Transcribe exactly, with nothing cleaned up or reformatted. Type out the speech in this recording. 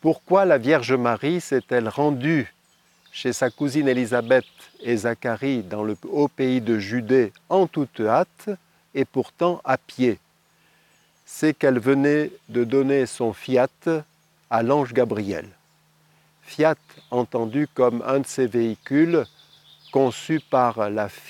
Pourquoi la Vierge Marie s'est-elle rendue chez sa cousine Élisabeth et Zacharie dans le haut pays de Judée en toute hâte et pourtant à pied? C'est qu'elle venait de donner son fiat à l'ange Gabriel. Fiat entendu comme un de ces véhicules conçus par la